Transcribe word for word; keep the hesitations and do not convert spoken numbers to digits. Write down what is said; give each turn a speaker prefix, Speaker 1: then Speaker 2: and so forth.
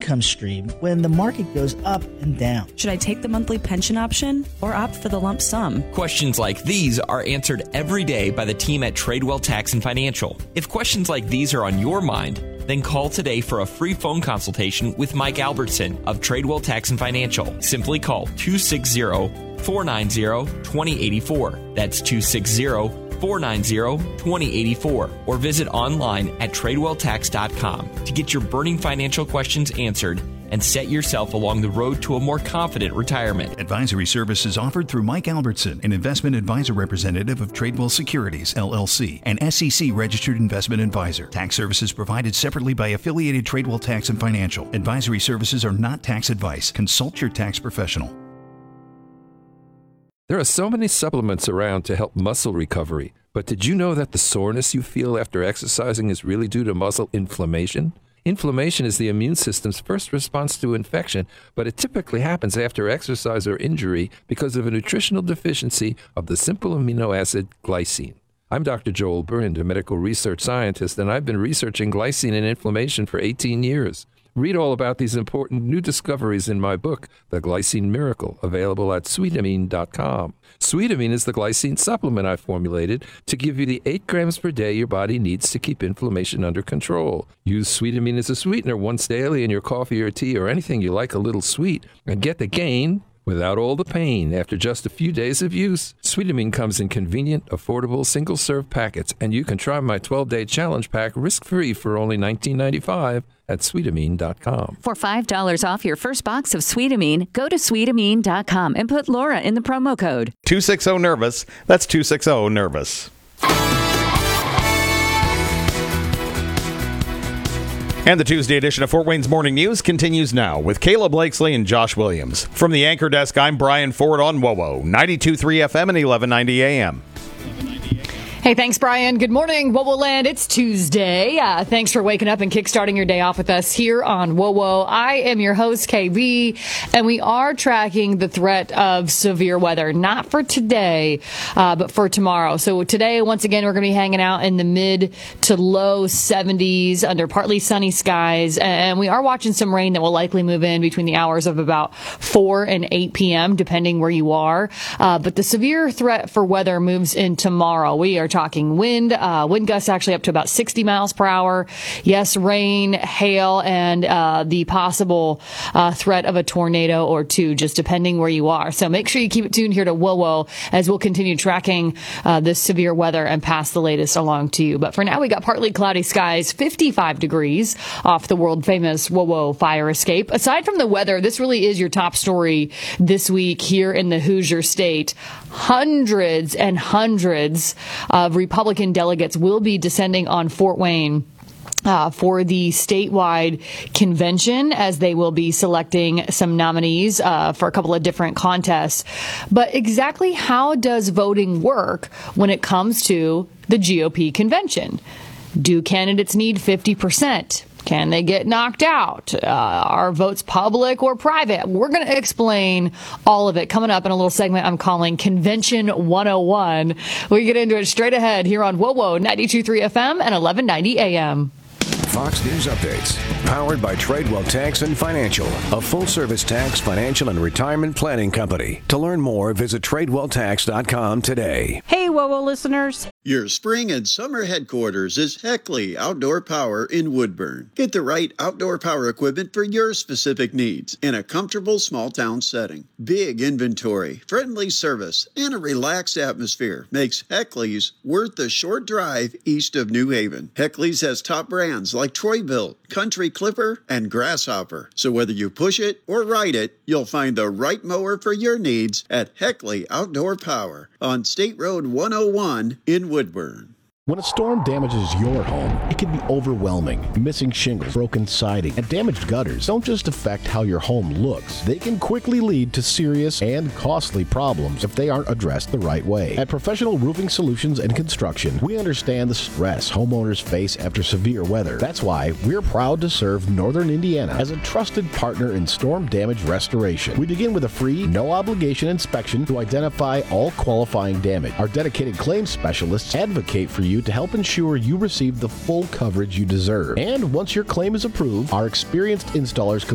Speaker 1: income stream when the market goes up and down.
Speaker 2: Should I take the monthly pension option or opt for the lump sum?
Speaker 3: Questions like these are answered every day by the team at Tradewell Tax and Financial. If questions like these are on your mind, then call today for a free phone consultation with Mike Albertson of Tradewell Tax and Financial. Simply call two six zero, four nine zero, two zero eight four. That's two six zero, four nine zero, two zero eight four. Or visit online at tradewell tax dot com to get your burning financial questions answered and set yourself along the road to a more confident retirement.
Speaker 4: Advisory services offered through Mike Albertson, an investment advisor representative of Tradewell Securities, L L C, an S E C-registered investment advisor. Tax services provided separately by affiliated Tradewell Tax and Financial. Advisory services are not tax advice. Consult your tax professional.
Speaker 5: There are so many supplements around to help muscle recovery, but did you know that the soreness you feel after exercising is really due to muscle inflammation? Inflammation is the immune system's first response to infection, but it typically happens after exercise or injury because of a nutritional deficiency of the simple amino acid glycine. I'm Doctor Joel Brind, a medical research scientist, and I've been researching glycine and inflammation for eighteen years. Read all about these important new discoveries in my book, The Glycine Miracle, available at sweetamine dot com. Sweetamine is the glycine supplement I formulated to give you the eight grams per day your body needs to keep inflammation under control. Use Sweetamine as a sweetener once daily in your coffee or tea or anything you like a little sweet, and get the gain without all the pain after just a few days of use. Sweetamine comes in convenient, affordable, single-serve packets, and you can try my twelve-day challenge pack risk-free for only nineteen ninety-five at sweetamine dot com.
Speaker 6: For five dollars off your first box of Sweetamine, go to sweetamine dot com and put Laura in the promo code.
Speaker 7: two six zero nervous. That's two six zero nervous. And the Tuesday edition of Fort Wayne's Morning News continues now with Caleb Blakesley and Josh Williams. From the anchor desk, I'm Brian Ford on WOWO, ninety-two point three F M and eleven ninety A M.
Speaker 8: Hey, thanks, Brian. Good morning, WOWO Land. It's Tuesday. Uh, thanks for waking up and kickstarting your day off with us here on WOWO. I am your host, K B, and we are tracking the threat of severe weather, not for today, uh, but for tomorrow. So today, once again, we're going to be hanging out in the mid to low seventies under partly sunny skies, and we are watching some rain that will likely move in between the hours of about four and eight p.m., depending where you are. Uh, but the severe threat for weather moves in tomorrow. We are talking wind, uh, wind gusts actually up to about sixty miles per hour. Yes, rain, hail, and uh, the possible uh, threat of a tornado or two, just depending where you are. So make sure you keep it tuned here to WOWO as we'll continue tracking uh, this severe weather and pass the latest along to you. But for now, we got partly cloudy skies, fifty-five degrees off the world famous WOWO fire escape. Aside from the weather, this really is your top story this week here in the Hoosier State. Hundreds and hundreds of Republican delegates will be descending on Fort Wayne Uh, for the statewide convention, as they will be selecting some nominees uh, for a couple of different contests. But exactly how does voting work when it comes to the G O P convention? Do candidates need fifty percent? Can they get knocked out? Uh, are votes public or private? We're going to explain all of it coming up in a little segment I'm calling Convention one oh one. We get into it straight ahead here on WOWO ninety-two point three F M and eleven ninety A M.
Speaker 9: Fox News Updates, powered by Tradewell Tax and Financial, a full-service tax, financial, and retirement planning company. To learn more, visit tradewell tax dot com today.
Speaker 10: Hey, WOWO listeners.
Speaker 11: Your spring and summer headquarters is Heckley Outdoor Power in Woodburn. Get the right outdoor power equipment for your specific needs in a comfortable small town setting. Big inventory, friendly service, and a relaxed atmosphere makes Heckley's worth the short drive east of New Haven. Heckley's has top brands like Troy-Bilt, Country Clipper, and Grasshopper. So whether you push it or ride it, you'll find the right mower for your needs at Heckley Outdoor Power on State Road one oh one in Woodburn.
Speaker 12: When a storm damages your home, it can be overwhelming. Missing shingles, broken siding, and damaged gutters don't just affect how your home looks. They can quickly lead to serious and costly problems if they aren't addressed the right way. At Professional Roofing Solutions and Construction, we understand the stress homeowners face after severe weather. That's why we're proud to serve Northern Indiana as a trusted partner in storm damage restoration. We begin with a free, no-obligation inspection to identify all qualifying damage. Our dedicated claims specialists advocate for you to help ensure you receive the full coverage you deserve. And once your claim is approved, our experienced installers